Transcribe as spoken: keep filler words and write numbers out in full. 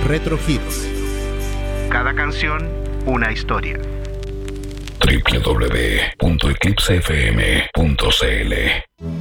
Retro Hits. Cada canción, una historia. doble u doble u doble u punto eclipse f m punto c l